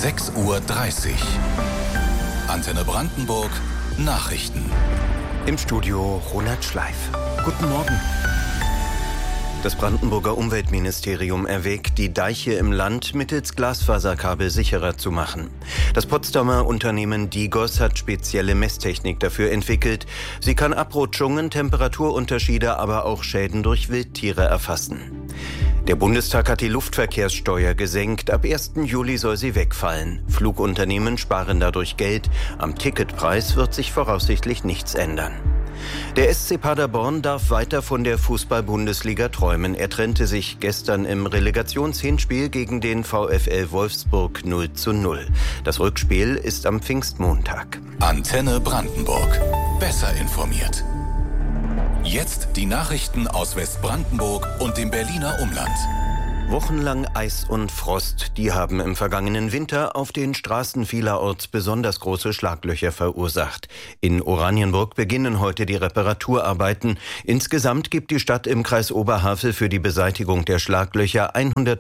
6:30 Uhr. Antenne Brandenburg Nachrichten. Im Studio Ronald Schleif. Guten Morgen. Das Brandenburger Umweltministerium erwägt, die Deiche im Land mittels Glasfaserkabel sicherer zu machen. Das Potsdamer Unternehmen Digos hat spezielle Messtechnik dafür entwickelt. Sie kann Abrutschungen, Temperaturunterschiede, aber auch Schäden durch Wildtiere erfassen. Der Bundestag hat die Luftverkehrssteuer gesenkt. Ab 1. Juli soll sie wegfallen. Flugunternehmen sparen dadurch Geld. Am Ticketpreis wird sich voraussichtlich nichts ändern. Der SC Paderborn darf weiter von der Fußball-Bundesliga träumen. Er trennte sich gestern im Relegationshinspiel gegen den VfL Wolfsburg 0:0. Das Rückspiel ist am Pfingstmontag. Antenne Brandenburg. Besser informiert. Jetzt die Nachrichten aus Westbrandenburg und dem Berliner Umland. Wochenlang Eis und Frost, die haben im vergangenen Winter auf den Straßen vielerorts besonders große Schlaglöcher verursacht. In Oranienburg beginnen heute die Reparaturarbeiten. Insgesamt gibt die Stadt im Kreis Oberhavel für die Beseitigung der Schlaglöcher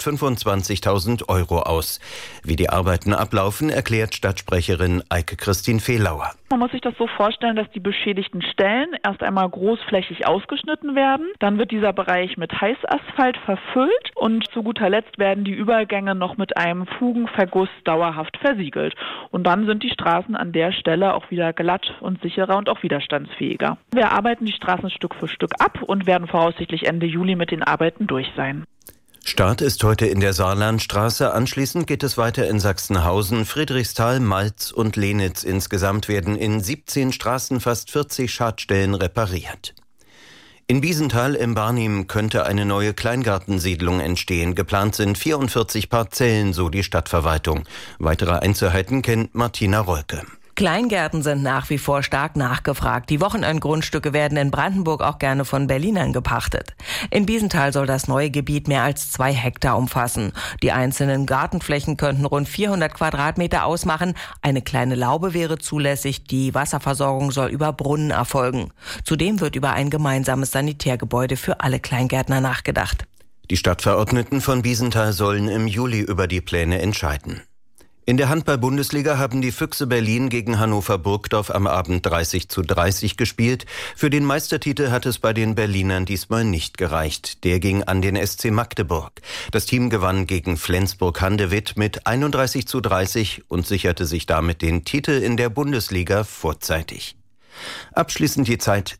125.000 € aus. Wie die Arbeiten ablaufen, erklärt Stadtsprecherin Eike-Christine Fehlauer. Man muss sich das so vorstellen, dass die beschädigten Stellen erst einmal großflächig ausgeschnitten werden. Dann wird dieser Bereich mit Heißasphalt verfüllt und zu guter Letzt werden die Übergänge noch mit einem Fugenverguss dauerhaft versiegelt. Und dann sind die Straßen an der Stelle auch wieder glatt und sicherer und auch widerstandsfähiger. Wir arbeiten die Straßen Stück für Stück ab und werden voraussichtlich Ende Juli mit den Arbeiten durch sein. Start ist heute in der Saarlandstraße. Anschließend geht es weiter in Sachsenhausen, Friedrichsthal, Malz und Lenitz. Insgesamt werden in 17 Straßen fast 40 Schadstellen repariert. In Biesenthal im Barnim könnte eine neue Kleingartensiedlung entstehen. Geplant sind 44 Parzellen, so die Stadtverwaltung. Weitere Einzelheiten kennt Martina Rolke. Kleingärten sind nach wie vor stark nachgefragt. Die Wochenendgrundstücke werden in Brandenburg auch gerne von Berlinern gepachtet. In Biesenthal soll das neue Gebiet mehr als 2 Hektar umfassen. Die einzelnen Gartenflächen könnten rund 400 Quadratmeter ausmachen. Eine kleine Laube wäre zulässig. Die Wasserversorgung soll über Brunnen erfolgen. Zudem wird über ein gemeinsames Sanitärgebäude für alle Kleingärtner nachgedacht. Die Stadtverordneten von Biesenthal sollen im Juli über die Pläne entscheiden. In der Handball-Bundesliga haben die Füchse Berlin gegen Hannover Burgdorf am Abend 30:30 gespielt. Für den Meistertitel hat es bei den Berlinern diesmal nicht gereicht. Der ging an den SC Magdeburg. Das Team gewann gegen Flensburg-Handewitt mit 31:30 und sicherte sich damit den Titel in der Bundesliga vorzeitig. Abschließend die Zeit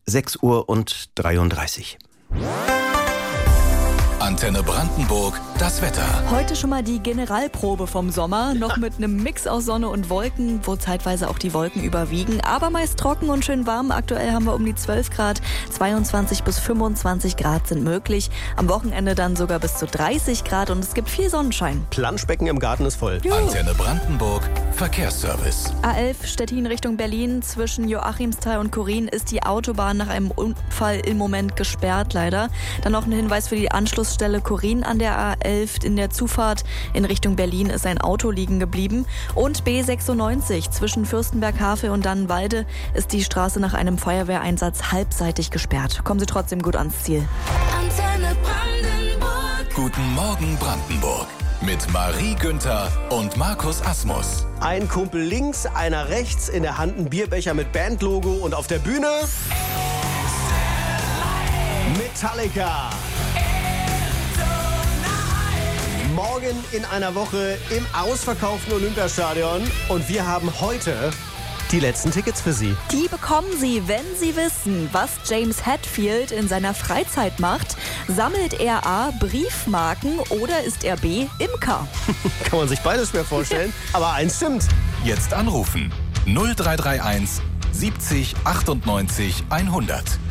6:33 Uhr. Antenne Brandenburg, das Wetter. Heute schon mal die Generalprobe vom Sommer. Noch mit einem Mix aus Sonne und Wolken, wo zeitweise auch die Wolken überwiegen. Aber meist trocken und schön warm. Aktuell haben wir um die 12 Grad. 22 bis 25 Grad sind möglich. Am Wochenende dann sogar bis zu 30 Grad und es gibt viel Sonnenschein. Planschbecken im Garten ist voll. Juhu. Antenne Brandenburg, Verkehrsservice. A11 Stettin Richtung Berlin. Zwischen Joachimsthal und Korin ist die Autobahn nach einem Unfall im Moment gesperrt, leider. Dann noch ein Hinweis für die Anschlussstelle Korin an der A11 in der Zufahrt in Richtung Berlin ist ein Auto liegen geblieben. Und B96 zwischen Fürstenberg-Havel und Dannenwalde ist die Straße nach einem Feuerwehreinsatz halbseitig gesperrt. Kommen Sie trotzdem gut ans Ziel. Antenne Brandenburg. Guten Morgen Brandenburg. Mit Marie Günther und Markus Asmus. Ein Kumpel links, einer rechts, in der Hand ein Bierbecher mit Bandlogo und auf der Bühne Metallica. Morgen in einer Woche im ausverkauften Olympiastadion und wir haben heute die letzten Tickets für Sie. Die bekommen Sie, wenn Sie wissen, was James Hetfield in seiner Freizeit macht. Sammelt er A. Briefmarken oder ist er B. Imker? Kann man sich beides schwer vorstellen, aber eins stimmt. Jetzt anrufen 0331 70 98 100.